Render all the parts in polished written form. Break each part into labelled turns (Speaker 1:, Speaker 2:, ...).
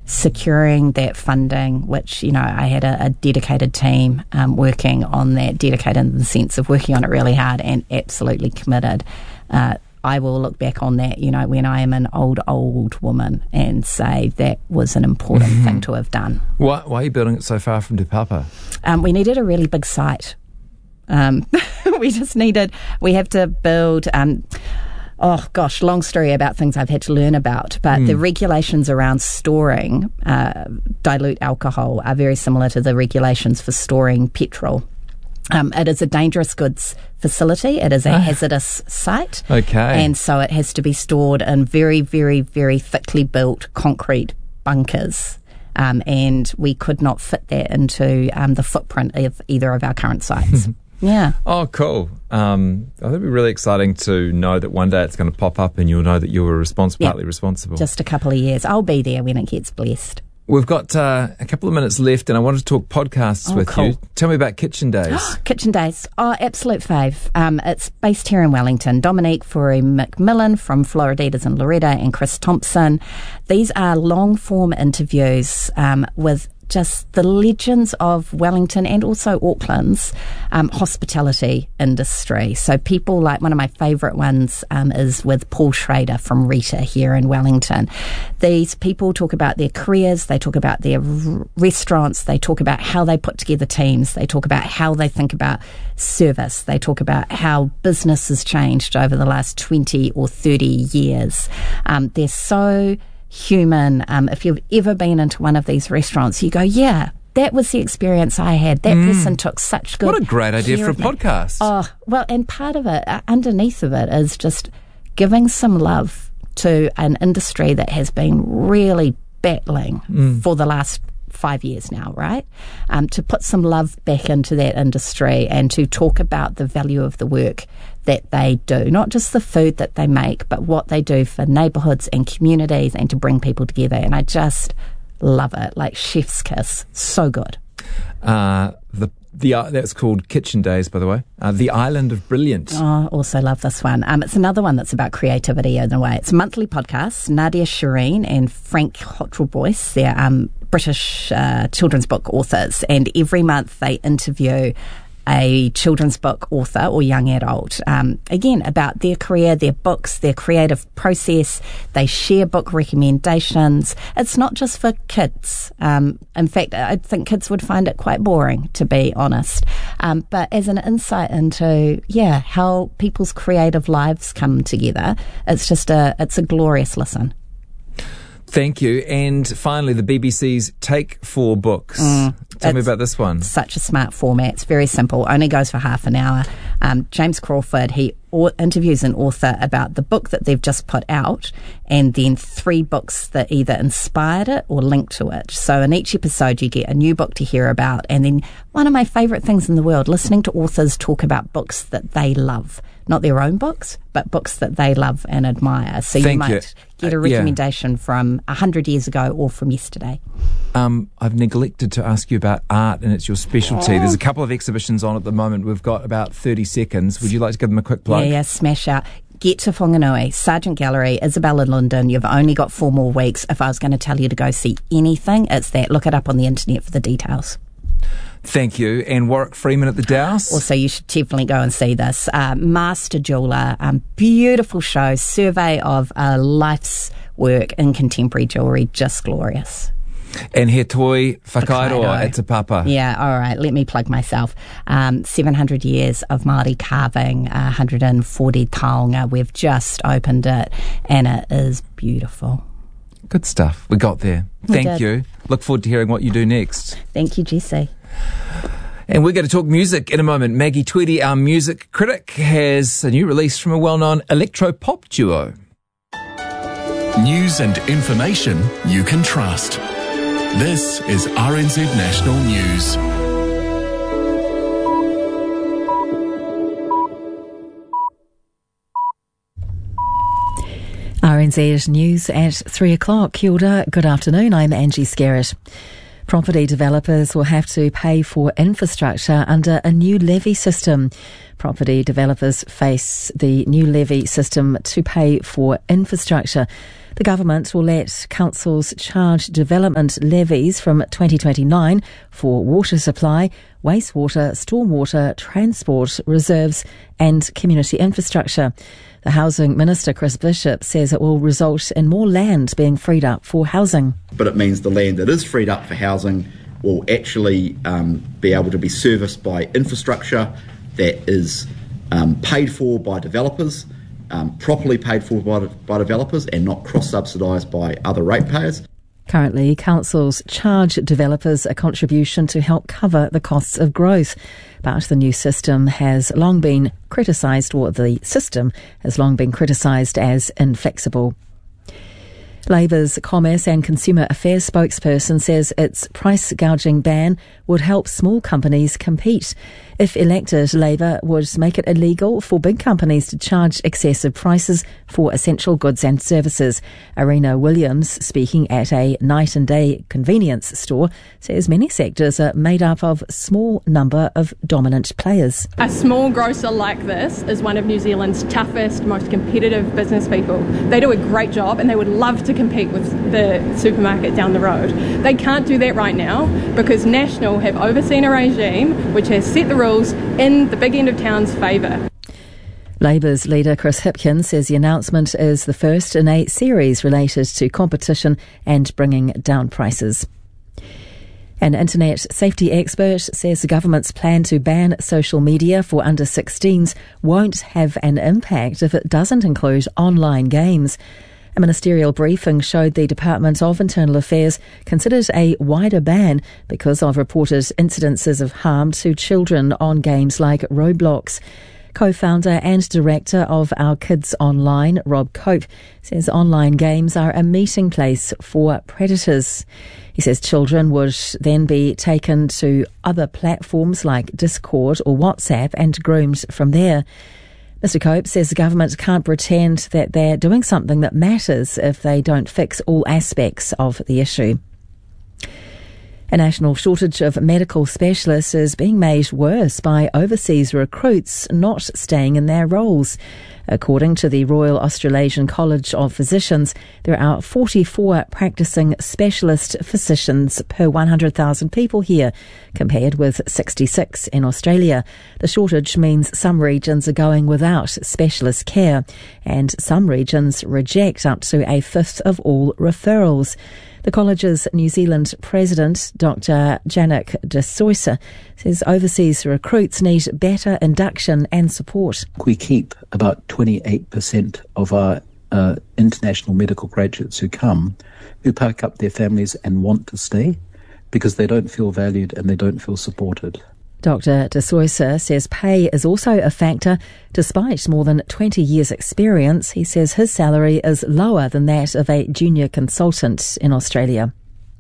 Speaker 1: securing that funding, which, I had a dedicated team working on that, dedicated in the sense of working on it really hard and absolutely committed. I will look back on that, when I am an old woman and say that was an important thing to have done.
Speaker 2: Why are you building it so far from Te Papa?
Speaker 1: We needed a really big site. We have to build... long story about things I've had to learn about, but the regulations around storing dilute alcohol are very similar to the regulations for storing petrol. It is a dangerous goods facility. It is a hazardous site.
Speaker 2: Okay.
Speaker 1: And so it has to be stored in very, very, very thickly built concrete bunkers. And we could not fit that into the footprint of either of our current sites. Yeah.
Speaker 2: Oh, cool. I think it'd be really exciting to know that one day it's going to pop up and you'll know that you were partly responsible.
Speaker 1: Just a couple of years. I'll be there when it gets blessed.
Speaker 2: We've got a couple of minutes left and I wanted to talk podcasts with you. Tell me about Kitchen Days.
Speaker 1: Kitchen Days. Oh, absolute fave. It's based here in Wellington. Dominique Furey-McMillan from Floriditas and Loretta and Chris Thompson. These are long-form interviews with just the legends of Wellington and also Auckland's hospitality industry. So people like, one of my favourite ones is with Paul Schrader from Rita here in Wellington. These people talk about their careers, they talk about their restaurants, they talk about how they put together teams, they talk about how they think about service, they talk about how business has changed over the last 20 or 30 years. They're so human. If you've ever been into one of these restaurants, you go, yeah, that was the experience I had. That person took such good
Speaker 2: What a great idea for a
Speaker 1: me.
Speaker 2: podcast.
Speaker 1: Oh, well, and part of it, underneath of it, is just giving some love to an industry that has been really battling for the last 5 years now, right? To put some love back into that industry and to talk about the value of the work that they do, not just the food that they make, but what they do for neighbourhoods and communities and to bring people together. And I just love it, like chef's kiss. So good.
Speaker 2: That's called Kitchen Days, by the way. The Island of Brilliant.
Speaker 1: Oh, also love this one. It's another one that's about creativity in a way. It's a monthly podcast. Nadia Shireen and Frank Hottrell-Boyce, they're British children's book authors, and every month they interview a children's book author or young adult, again, about their career, their books, their creative process. They share book recommendations. It's not just for kids. In fact, I think kids would find it quite boring, to be honest. But as an insight into, how people's creative lives come together, it's a glorious listen.
Speaker 2: Thank you. And finally, the BBC's Take 4 Books. Tell me about this one.
Speaker 1: Such a smart format. It's very simple. Only goes for half an hour. James Crawford, he interviews an author about the book that they've just put out and then 3 books that either inspired it or linked to it. So in each episode you get a new book to hear about, and then one of my favourite things in the world, listening to authors talk about books that they love. Not their own books, but books that they love and admire. So you might get a recommendation from 100 years ago or from yesterday.
Speaker 2: I've neglected to ask you about art, and it's your specialty. There's a couple of exhibitions on at the moment. We've got about 30 seconds. Would you like to give them a quick plug?
Speaker 1: Yeah, smash out. Get to Whanganui, Sargent Gallery, Isabella London. You've only got 4 more weeks. If I was going to tell you to go see anything, it's that. Look it up on the internet for the details.
Speaker 2: Thank you. And Warwick Freeman at the Dowse.
Speaker 1: Also, you should definitely go and see this. Master Jeweller, beautiful show, survey of a life's work in contemporary jewellery, just glorious.
Speaker 2: And He Toi Whakairoa at Te Papa.
Speaker 1: Yeah, all right, let me plug myself. 700 years of Māori carving, 140 taonga. We've just opened it, and it is beautiful.
Speaker 2: Good stuff. We got there. Thank you. Look forward to hearing what you do next.
Speaker 1: Thank you, Jesse.
Speaker 2: And we're going to talk music in a moment. Maggie Tweedy, our music critic, has a new release from a well-known electro-pop duo.
Speaker 3: News and information you can trust. This is RNZ National News.
Speaker 4: RNZ News at 3 o'clock. Kia ora, good afternoon. I'm Angie Skerritt. Property developers will have to pay for infrastructure under a new levy system. Property developers face the new levy system to pay for infrastructure. The government will let councils charge development levies from 2029 for water supply, wastewater, stormwater, transport, reserves and community infrastructure. The Housing Minister, Chris Bishop, says it will result in more land being freed up for housing.
Speaker 5: But it means the land that is freed up for housing will actually be able to be serviced by infrastructure that is paid for by developers, properly paid for by developers and not cross-subsidised by other ratepayers.
Speaker 4: Currently, councils charge developers a contribution to help cover the costs of growth. But the new system has long been criticised, as inflexible. Labour's Commerce and Consumer Affairs spokesperson says its price gouging ban would help small companies compete. If elected, Labour would make it illegal for big companies to charge excessive prices for essential goods and services. Arena Williams, speaking at a night and day convenience store, says many sectors are made up of a small number of dominant players.
Speaker 6: A small grocer like this is one of New Zealand's toughest, most competitive business people. They do a great job and they would love to compete with the supermarket down the road. They can't do that right now because National have overseen a regime which has set the rules in the big end of town's favour.
Speaker 4: Labour's leader Chris Hipkins says the announcement is the first in a series related to competition and bringing down prices. An internet safety expert says the government's plan to ban social media for under 16s won't have an impact if it doesn't include online games. A ministerial briefing showed the Department of Internal Affairs considered a wider ban because of reported incidences of harm to children on games like Roblox. Co-founder and director of Our Kids Online, Rob Cope, says online games are a meeting place for predators. He says children would then be taken to other platforms like Discord or WhatsApp and groomed from there. Mr Cope says the government can't pretend that they're doing something that matters if they don't fix all aspects of the issue. A national shortage of medical specialists is being made worse by overseas recruits not staying in their roles. According to the Royal Australasian College of Physicians, there are 44 practising specialist physicians per 100,000 people here, compared with 66 in Australia. The shortage means some regions are going without specialist care, and some regions reject up to a fifth of all referrals. The college's New Zealand president, Dr. Janek de Soysa, says overseas recruits need better induction and support.
Speaker 7: We keep about 28% of our international medical graduates who come, who pack up their families and want to stay because they don't feel valued and they don't feel supported.
Speaker 4: Dr. de Soysa says pay is also a factor. Despite more than 20 years' experience, he says his salary is lower than that of a junior consultant in Australia.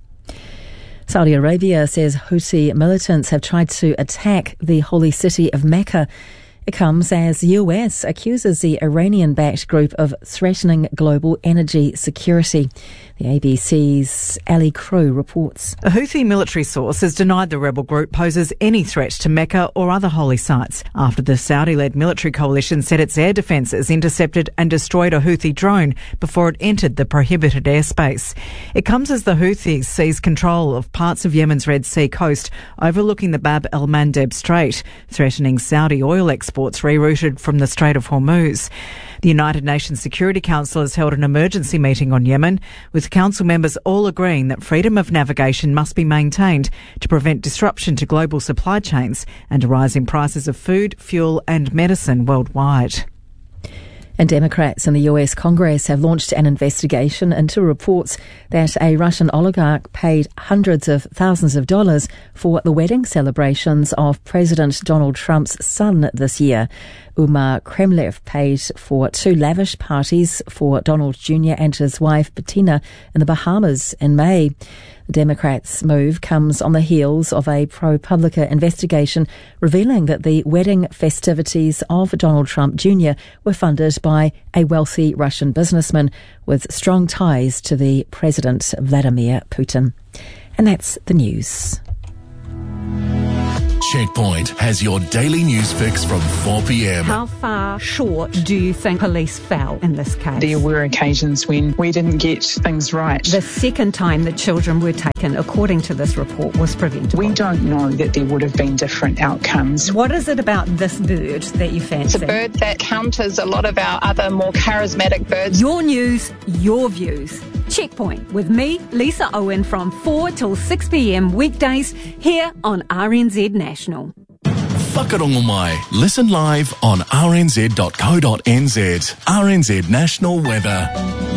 Speaker 4: Saudi Arabia says Houthi militants have tried to attack the holy city of Mecca. It comes as the US accuses the Iranian-backed group of threatening global energy security. The ABC's Ali Crew reports.
Speaker 8: A Houthi military source has denied the rebel group poses any threat to Mecca or other holy sites after the Saudi-led military coalition said its air defences intercepted and destroyed a Houthi drone before it entered the prohibited airspace. It comes as the Houthis seized control of parts of Yemen's Red Sea coast overlooking the Bab el-Mandeb Strait, threatening Saudi oil exports rerouted from the Strait of Hormuz. The United Nations Security Council has held an emergency meeting on Yemen, with council members all agreeing that freedom of navigation must be maintained to prevent disruption to global supply chains and a rise in prices of food, fuel and medicine worldwide.
Speaker 4: And Democrats in the US Congress have launched an investigation into reports that a Russian oligarch paid hundreds of thousands of dollars for the wedding celebrations of President Donald Trump's son this year. Umar Kremlev paid for 2 lavish parties for Donald Jr. and his wife Bettina in the Bahamas in May. The Democrats' move comes on the heels of a ProPublica investigation revealing that the wedding festivities of Donald Trump Jr. were funded by a wealthy Russian businessman with strong ties to the President Vladimir Putin. And that's the news.
Speaker 3: Checkpoint has your daily news fix from 4 p.m.
Speaker 9: How far short do you think police fell in this case?
Speaker 10: There were occasions when we didn't get things right.
Speaker 9: The second time that children were taken, according to this report, was preventable.
Speaker 10: We don't know that there would have been different outcomes.
Speaker 9: What is it about this bird that you fancy?
Speaker 11: It's a bird that counters a lot of our other more charismatic birds.
Speaker 9: Your news, your views. Checkpoint with me, Lisa Owen, from 4 till 6 p.m. weekdays here on RNZ National.
Speaker 3: Whakarongo mai. Listen live on rnz.co.nz. RNZ National Weather.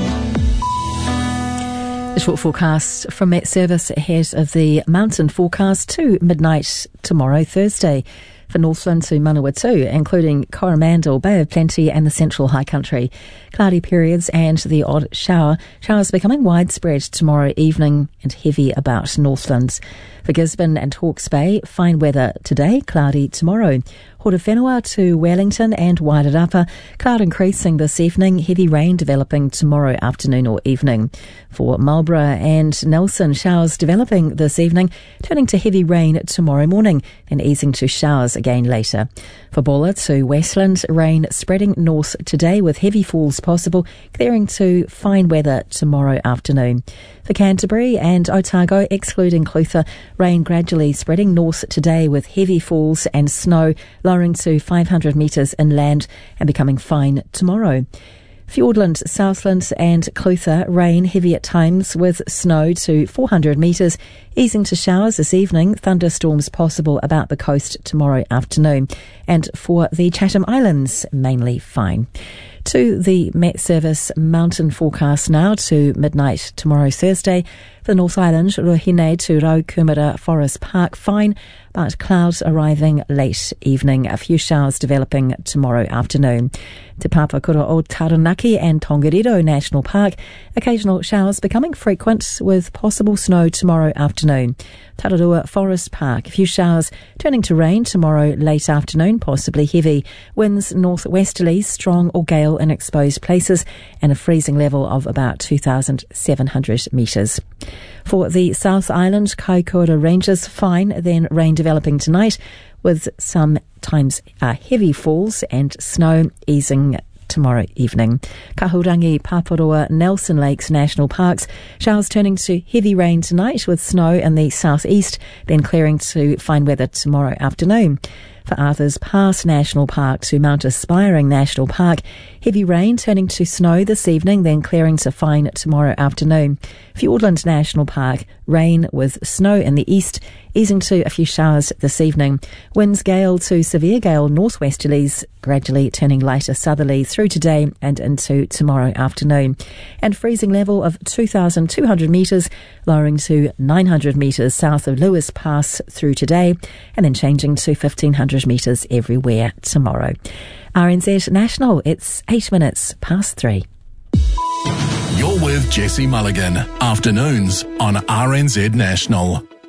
Speaker 4: The short forecast from Met Service ahead of the mountain forecast to midnight tomorrow, Thursday, for Northland to Manawatu, including Coromandel, Bay of Plenty and the Central High Country. Cloudy periods and the odd shower. Showers becoming widespread tomorrow evening and heavy about Northlands. For Gisborne and Hawke's Bay, fine weather today, cloudy tomorrow. Horowhenua to Wellington and Wairarapa, cloud increasing this evening, heavy rain developing tomorrow afternoon or evening. For Marlborough and Nelson, showers developing this evening, turning to heavy rain tomorrow morning and easing to showers again later. For Bulla to Westland, rain spreading north today with heavy falls possible, clearing to fine weather tomorrow afternoon. For Canterbury and Otago, excluding Clutha, rain gradually spreading north today with heavy falls and snow, lowering to 500 metres inland and becoming fine tomorrow. Fiordland, Southland and Clutha, rain heavy at times with snow to 400 metres, easing to showers this evening, thunderstorms possible about the coast tomorrow afternoon. And for the Chatham Islands, mainly fine. To the Met Service mountain forecast now to midnight tomorrow Thursday. For the North Island, Ruahine to Raukumara Forest Park, fine, but clouds arriving late evening. A few showers developing tomorrow afternoon. Te Papakura o Taranaki and Tongariro National Park, occasional showers becoming frequent with possible snow tomorrow afternoon. Tararua Forest Park, a few showers turning to rain tomorrow late afternoon, possibly heavy. Winds northwesterly, strong or gale in exposed places, and a freezing level of about 2,700 metres. For the South Island, Kaikoura Ranges, fine, then rain developing tonight with sometimes heavy falls and snow easing tomorrow evening. Kahurangi, Paparoa, Nelson Lakes National Parks, showers turning to heavy rain tonight with snow in the southeast, then clearing to fine weather tomorrow afternoon. For Arthur's Pass National Park to Mount Aspiring National Park, heavy rain turning to snow this evening, then clearing to fine tomorrow afternoon. Fiordland National Park, rain with snow in the east, easing to a few showers this evening. Winds gale to severe gale northwesterlies, gradually turning lighter southerly through today and into tomorrow afternoon. And freezing level of 2,200 metres, lowering to 900 metres south of Lewis Pass through today, and then changing to 1,500 metres everywhere tomorrow. RNZ National, it's 8 minutes past 3.
Speaker 3: You're with Jesse Mulligan, afternoons on RNZ National.